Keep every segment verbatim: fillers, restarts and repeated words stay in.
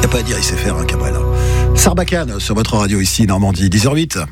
Y a pas à dire, il sait faire, hein, Cabrel. Sarbacane sur votre radio ici, Normandie, dix heures huit.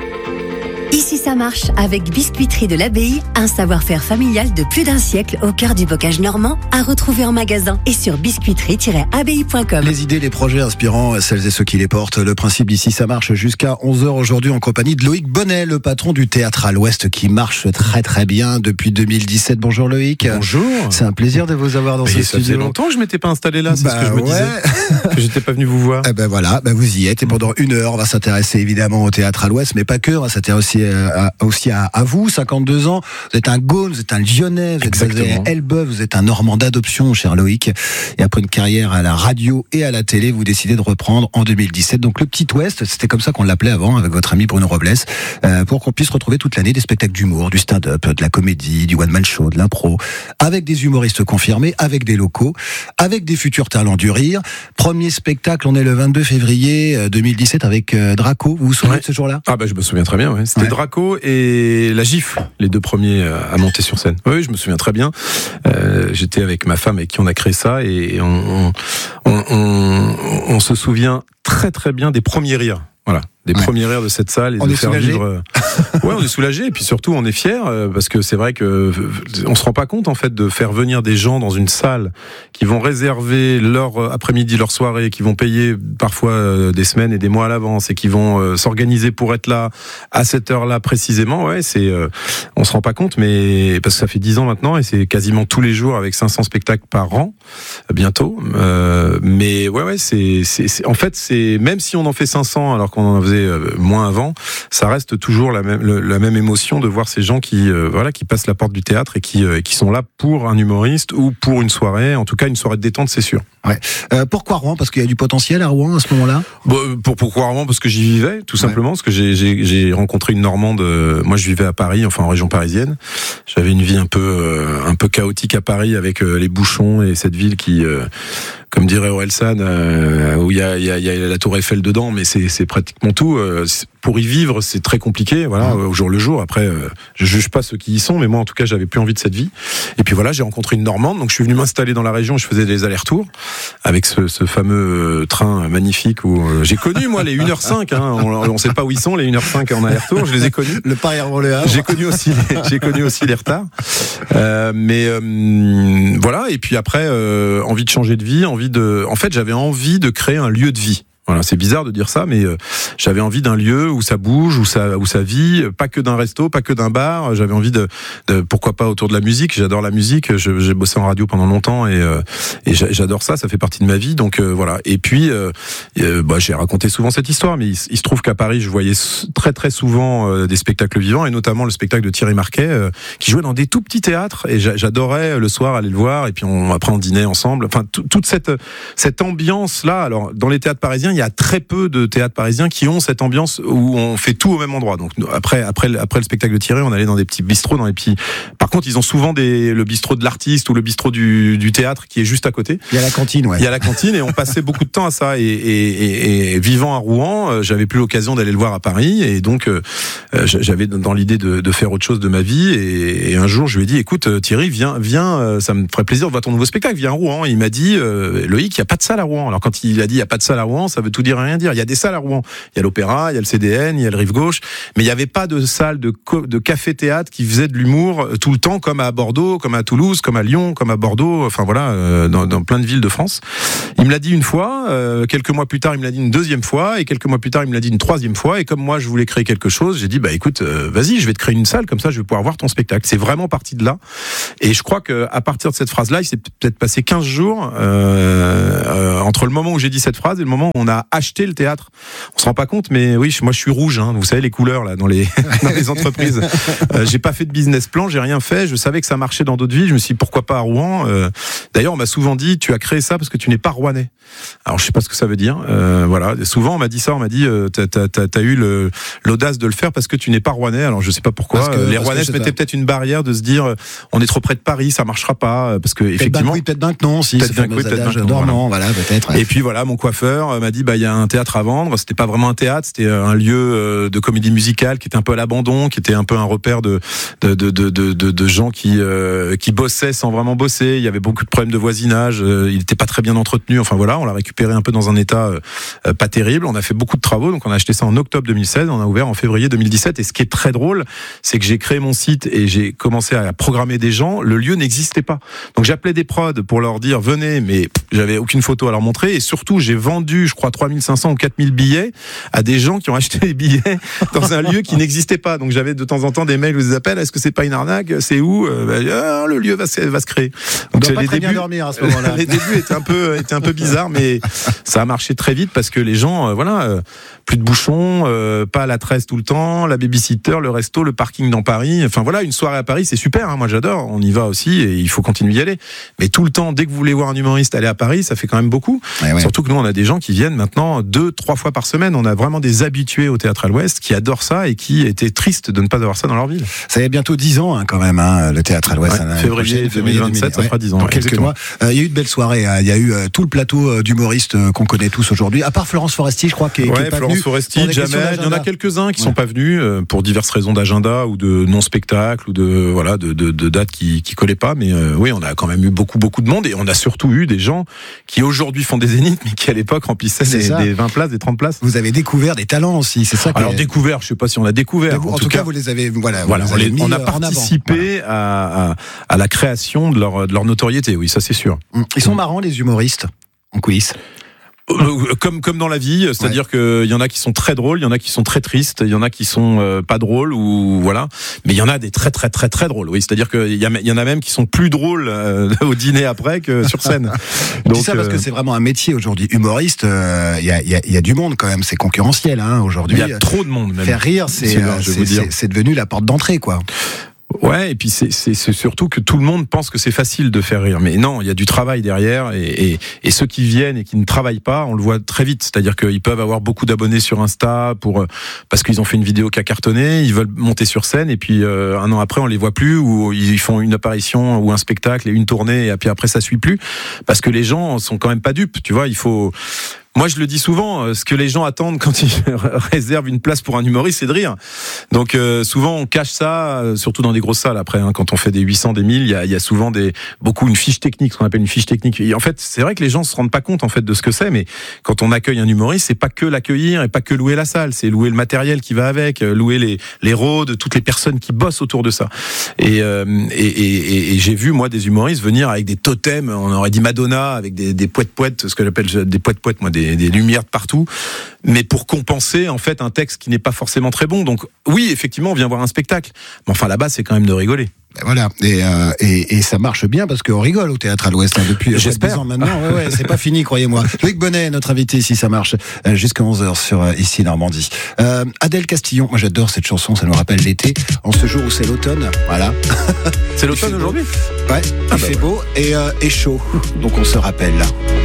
Ici ça marche avec Biscuiterie de l'Abbaye, un savoir-faire familial de plus d'un siècle au cœur du bocage normand, à retrouver en magasin et sur biscuiterie tiret abbaye point com. Les idées, les projets inspirants, celles et ceux qui les portent. Le principe d'ici ça marche jusqu'à onze heures aujourd'hui en compagnie de Loïc Bonnet, le patron du Théâtre à l'Ouest qui marche très très bien depuis deux mille dix-sept. Bonjour Loïc. Bonjour. C'est un plaisir de vous avoir dans Mais ce ça studio. faisait longtemps que je m'étais pas installé là, c'est bah ce que je me ouais. disais. Que j'étais pas venu vous voir. Eh ben voilà, ben vous y êtes et pendant une heure, on va s'intéresser évidemment au Théâtre à l'Ouest, mais pas que, on va s'intéresser à, à, aussi à, à vous, cinquante-deux ans, vous êtes un Gaune, vous êtes un Lyonnais, vous êtes basé à Elbeuf, vous êtes un Normand d'adoption, cher Loïc, et après une carrière à la radio et à la télé, vous décidez de reprendre en deux mille dix-sept, donc le Petit Ouest, c'était comme ça qu'on l'appelait avant, avec votre ami Bruno Robles, euh, pour qu'on puisse retrouver toute l'année des spectacles d'humour, du stand-up, de la comédie, du one-man show, de l'impro, avec des humoristes confirmés, avec des locaux, avec des futurs talents du rire. Premier spectacle, on est le vingt-deux février deux mille dix-sept avec euh, Draco, vous vous souvenez Ouais. de ce jour-là? Ah bah je me souviens très bien, ouais. C'était Ouais. Draco et La Gifle, les deux premiers à monter sur scène. Oui, je me souviens très bien. Euh, j'étais avec ma femme avec qui on a créé ça et on, on, on, on se souvient très très bien des premiers rires. Voilà, des Ouais. premiers rires de cette salle et On de est faire soulagé. vivre. Ouais, on est soulagé et puis surtout on est fiers euh, parce que c'est vrai que euh, on se rend pas compte en fait de faire venir des gens dans une salle qui vont réserver leur après-midi, leur soirée, qui vont payer parfois euh, des semaines et des mois à l'avance et qui vont euh, s'organiser pour être là à cette heure-là précisément. Ouais, c'est euh, on se rend pas compte, mais parce que ça fait dix ans maintenant et c'est quasiment tous les jours avec cinq cents spectacles par an euh, bientôt. Euh, mais ouais, ouais, c'est, c'est, c'est en fait c'est même si on en fait cinq cents alors qu'on en faisait euh, moins avant, ça reste toujours la même le, la même émotion de voir ces gens qui euh, voilà qui passent la porte du théâtre et qui euh, qui sont là pour un humoriste ou pour une soirée, en tout cas une soirée de détente, c'est sûr. Ouais. Euh, pourquoi Rouen? Parce qu'il y a du potentiel à Rouen à ce moment-là. Bon, pour pourquoi Rouen? Parce que j'y vivais, tout simplement, ouais. Parce que j'ai, j'ai, j'ai rencontré une Normande. Euh, moi, je vivais à Paris, enfin en région parisienne. J'avais une vie un peu, euh, un peu chaotique à Paris avec euh, les bouchons et cette ville qui, euh, comme dirait Orelsan, euh, où il y a, il y a, il y a la Tour Eiffel dedans, mais c'est, c'est pratiquement tout. Euh, pour y vivre, c'est très compliqué, voilà, ouais. Au jour le jour. Après, euh, je juge pas ceux qui y sont, mais moi, en tout cas, j'avais plus envie de cette vie. Et puis voilà, j'ai rencontré une Normande, donc je suis venu m'installer dans la région. Je faisais des allers-retours avec ce, ce fameux train magnifique où euh, j'ai connu moi les une heure cinq. Hein, on, on sait pas où ils sont les une heure cinq en aller-retour. Je les ai connus. Le Paris avant le Havre. J'ai connu aussi, les, j'ai connu aussi les retards. Euh, mais euh, voilà. Et puis après, euh, envie de changer de vie, envie de. En fait, j'avais envie de créer un lieu de vie. Voilà, c'est bizarre de dire ça, mais euh, j'avais envie d'un lieu où ça bouge, où ça, où ça vit, pas que d'un resto, pas que d'un bar. J'avais envie de, de, pourquoi pas autour de la musique. J'adore la musique. Je, j'ai bossé en radio pendant longtemps et, euh, et j'adore ça. Ça fait partie de ma vie. Donc euh, voilà. Et puis, euh, euh, bah, j'ai raconté souvent cette histoire, mais il, il se trouve qu'à Paris, je voyais très très souvent euh, des spectacles vivants et notamment le spectacle de Thierry Marquet euh, qui jouait dans des tout petits théâtres et j'adorais le soir aller le voir. Et puis on, après on dînait ensemble. Enfin, tout, toute cette cette ambiance là. Alors dans les théâtres parisiens, il y a très peu de théâtres parisiens qui ont cette ambiance où on fait tout au même endroit. Donc après, après, après le spectacle de Thierry, on allait dans des petits bistrots, dans les petits. Par contre, ils ont souvent des, le bistrot de l'artiste ou le bistrot du, du théâtre qui est juste à côté. Il y a la cantine, ouais. Il y a la cantine et on passait beaucoup de temps à ça. Et, et, et, et vivant à Rouen, euh, j'avais plus l'occasion d'aller le voir à Paris et donc euh, j'avais dans l'idée de, de faire autre chose de ma vie. Et, et un jour, je lui ai dit, écoute, Thierry, viens, viens, euh, ça me ferait plaisir de voir ton nouveau spectacle. Viens à Rouen. Et il m'a dit, euh, Loïc, il y a pas de salle à Rouen. Alors quand il a dit, il y a pas de salle à Rouen, ça veut tout dire et rien dire. Il y a des salles à Rouen. Il y a l'Opéra, il y a le C D N, il y a le Rive Gauche, mais il n'y avait pas de salle de, co- de café-théâtre qui faisait de l'humour tout le temps, comme à Bordeaux, comme à Toulouse, comme à Lyon, comme à Bordeaux, enfin voilà, euh, dans, dans plein de villes de France. Il me l'a dit une fois, euh, quelques mois plus tard, il me l'a dit une deuxième fois, et quelques mois plus tard, il me l'a dit une troisième fois, et comme moi, je voulais créer quelque chose, j'ai dit, bah écoute, euh, vas-y, je vais te créer une salle, comme ça, je vais pouvoir voir ton spectacle. C'est vraiment parti de là. Et je crois qu'à partir de cette phrase-là, il s'est peut-être passé quinze jours euh, euh, entre le moment où j'ai dit cette phrase et le moment où on a acheté le théâtre. On se rend pas compte, mais oui, moi je suis rouge, hein, vous savez les couleurs là dans les dans les entreprises. Euh, j'ai pas fait de business plan, j'ai rien fait. Je savais que ça marchait dans d'autres villes. Je me suis dit pourquoi pas à Rouen. Euh, d'ailleurs, on m'a souvent dit tu as créé ça parce que tu n'es pas rouennais. Alors je sais pas ce que ça veut dire. Euh, voilà, et souvent on m'a dit ça, on m'a dit euh, t'as, t'as, t'as, t'as eu le, l'audace de le faire parce que tu n'es pas rouennais. Alors je sais pas pourquoi. Que, les Rouennais se mettaient peut-être une barrière de se dire euh, on est trop près de Paris, ça marchera pas parce que peut-être effectivement. Oui, peut-être bien que non, si peut-être c'est oui, peut-être dormant, voilà. voilà, peut-être. Ouais. Et puis voilà, mon coiffeur m'a dit bah il y a un théâtre à vendre. C'était pas vraiment un théâtre, c'était un lieu de comédie musicale qui était un peu à l'abandon, qui était un peu un repère de de de de de, de gens qui euh, qui bossaient sans vraiment bosser. Il y avait beaucoup de problèmes de voisinage. Il était pas très bien entretenu. entretenu. Enfin voilà, on l'a récupéré un peu dans un état euh, pas terrible. On a fait beaucoup de travaux, donc on a acheté ça en octobre deux mille seize, on a ouvert en février deux mille dix-sept. Et ce qui est très drôle, c'est que j'ai créé mon site et j'ai commencé à programmer des gens. Le lieu n'existait pas. Donc j'appelais des prods pour leur dire venez, mais j'avais aucune photo à leur montrer. Et surtout, j'ai vendu, je crois, trois mille cinq cents ou quatre mille billets à des gens qui ont acheté des billets dans un lieu qui n'existait pas. Donc j'avais de temps en temps des mails ou des appels. Est-ce que c'est pas une arnaque? C'est où? Ben, ah, le lieu va se, va se créer. Donc les débuts, dormir à ce moment-là. Les débuts étaient un peu, étaient un peu bizarres, mais ça a marché très vite parce que les gens, euh, voilà, euh, plus de bouchons, euh, pas à la tresse tout le temps, la babysitter, le resto, le parking dans Paris. Enfin voilà, une soirée à Paris, c'est super. Hein, moi j'adore. On y va aussi et il faut continuer d'y aller. Mais tout le temps, dès que vous voulez voir un humoriste aller à Paris, ça fait quand même beaucoup. Ouais, ouais. Surtout que nous, on a des gens qui viennent maintenant deux, trois fois par semaine. On a vraiment des habitués au Théâtre à l'Ouest qui adorent ça et qui étaient tristes de ne pas avoir ça dans leur ville. Ça y a bientôt dix ans hein, quand même, hein, le Théâtre à l'Ouest. Ouais, février deux mille vingt-sept, ça fera dix ans. Dans quelques mois. Il euh, y a eu de belles soirées. Hein. Il y a eu euh, tout le plateau euh, d'humoristes euh, qu'on connaît tous aujourd'hui. À part Florence Foresti, je crois, qui est, ouais, qui est pas Florence venue. Foresti, Jamel. Il y en a quelques-uns qui ouais. sont pas venus euh, pour diverses raisons d'agenda ou de non-spectacle ou de voilà de, de, de dates qui qui collaient pas. Mais euh, oui, on a quand même eu beaucoup beaucoup de monde et on a surtout eu des gens qui aujourd'hui font des zéniths, mais qui à l'époque remplissaient des, des vingt places, des trente places. Vous avez découvert des talents aussi, c'est ça. Alors est... découvert, je sais pas si on a découvert. En, en tout cas, cas, vous les avez voilà. Voilà, vous on, les les, on a participé voilà. à, à à la création de leur de leur notoriété. Oui, ça c'est sûr. Ils sont marrants les humoristes en coulisses. Comme comme dans la vie, c'est-à-dire ouais. qu'il y en a qui sont très drôles, il y en a qui sont très tristes, il y en a qui sont euh, pas drôles ou voilà, mais il y en a des très très très très drôles. Oui, c'est-à-dire qu'il y, y en a même qui sont plus drôles euh, au dîner après que sur scène. Donc, je dis ça parce euh... que c'est vraiment un métier aujourd'hui. Humoriste, il euh, y, a, y, a, y a du monde quand même, c'est concurrentiel hein, aujourd'hui. Il y a trop de monde même. Faire rire, c'est euh, c'est, c'est, c'est devenu la porte d'entrée quoi. Ouais, et puis c'est, c'est, c'est surtout que tout le monde pense que c'est facile de faire rire, mais non, il y a du travail derrière, et, et, et ceux qui viennent et qui ne travaillent pas, on le voit très vite, c'est-à-dire qu'ils peuvent avoir beaucoup d'abonnés sur Insta pour parce qu'ils ont fait une vidéo qui a cartonné, ils veulent monter sur scène, et puis euh, un an après on les voit plus, ou ils font une apparition ou un spectacle et une tournée, et puis après ça suit plus, parce que les gens sont quand même pas dupes, tu vois, il faut... Moi, je le dis souvent, ce que les gens attendent quand ils réservent une place pour un humoriste, c'est de rire. Donc, euh, souvent, on cache ça, surtout dans des grosses salles. Après, hein, quand on fait des huit cents, des mille, il y a, y a souvent des beaucoup une fiche technique, ce qu'on appelle une fiche technique. Et en fait, c'est vrai que les gens se rendent pas compte en fait de ce que c'est. Mais quand on accueille un humoriste, c'est pas que l'accueillir et pas que louer la salle, c'est louer le matériel qui va avec, louer les les rôdes, toutes les personnes qui bossent autour de ça. Et euh, et, et, et j'ai vu moi des humoristes venir avec des totems. On aurait dit Madonna avec des des poètes poètes, ce que j'appelle des poètes poètes, moi des Des, des lumières de partout, mais pour compenser en fait un texte qui n'est pas forcément très bon. Donc oui, effectivement, on vient voir un spectacle, mais enfin là-bas, c'est quand même de rigoler. Voilà, et, euh, et, et ça marche bien parce qu'on rigole au Théâtre à l'Ouest hein, depuis dix ans maintenant. Ouais, ouais, c'est pas fini, croyez-moi. Loïc Bonnet, notre invité ici, ça marche euh, jusqu'à onze heures sur euh, Ici Normandie. Euh, Adèle Castillon, moi j'adore cette chanson, ça nous rappelle l'été, en ce jour où c'est l'automne. Voilà. C'est l'automne aujourd'hui. Ouais, il ah bah fait ouais. beau et, euh, et chaud, donc on se rappelle là.